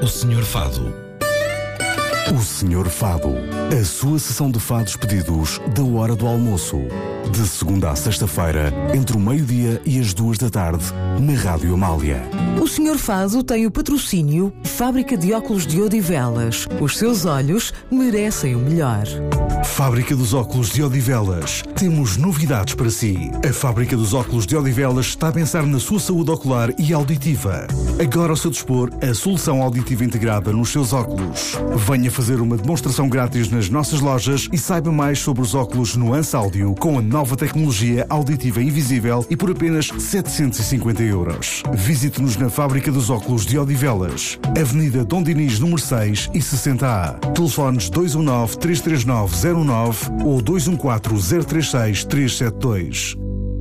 O Senhor Fado. O Senhor Fado. A sua sessão de fados pedidos da hora do almoço. De segunda a sexta-feira, entre o meio-dia e as 2 da tarde, na Rádio Amália. O Senhor Fado tem o patrocínio Fábrica de Óculos de Odivelas. Os seus olhos merecem o melhor. Fábrica dos Óculos de Odivelas. Temos novidades para si. A Fábrica dos Óculos de Odivelas está a pensar na sua saúde ocular e auditiva. Agora ao seu dispor, a solução auditiva integrada nos seus óculos. Venha fazer uma demonstração grátis nas nossas lojas e saiba mais sobre os óculos Nuance Áudio com a nova tecnologia auditiva invisível e por apenas 750 €. Visite-nos na Fábrica dos Óculos de Odivelas, Avenida Dom Dinis, número 6 e 60A. Telefones 219-339-09 ou 214-036-372.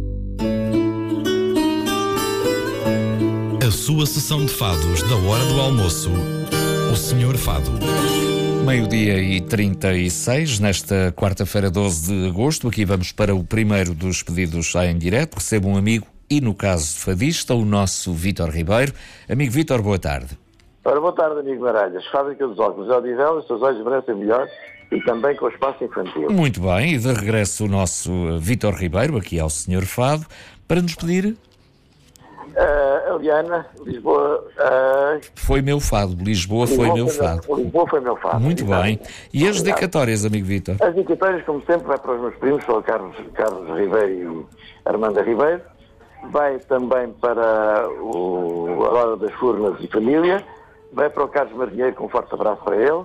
A sua sessão de fados da hora do almoço. O Senhor Fado. Meio-dia e 36, nesta quarta-feira, 12 de agosto. Aqui vamos para o primeiro dos pedidos em direto. Recebo um amigo e, no caso fadista, o nosso Vítor Ribeiro. Amigo Vítor, boa tarde. Ora, boa tarde, amigo Maralhas. Fábrica dos Óculos de Odivelas, os seus olhos merecem melhor e também com o espaço infantil. Muito bem, e de regresso o nosso Vítor Ribeiro, aqui ao Senhor Fado, para nos pedir... Eliana, Lisboa... Foi meu fado, Lisboa foi meu fado. Lisboa foi meu fado. Muito bem. E as dedicatórias, amigo Vítor? As dedicatórias, como sempre, vai para os meus primos, para o Carlos Ribeiro e Armanda Ribeiro. Vai também para o Aurora das Furnas e família. Vai para o Carlos Marinheiro, com um forte abraço para ele.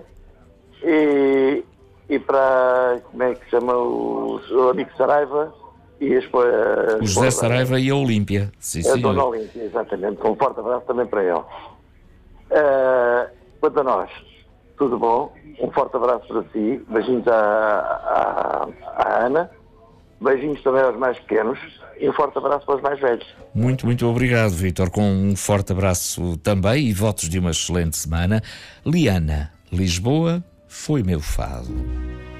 E para, como é que se chama, o amigo Saraiva e o José Saraiva e a Olímpia. Sim, a Dona Olímpia, exatamente. Com um forte abraço também para ele. Quanto a nós, tudo bom. Um forte abraço para si. Beijinhos à Ana. Beijinhos também aos mais pequenos. E um forte abraço para os mais velhos. Muito, muito obrigado, Vítor. Com um forte abraço também e votos de uma excelente semana. Liana, Lisboa foi meu fado.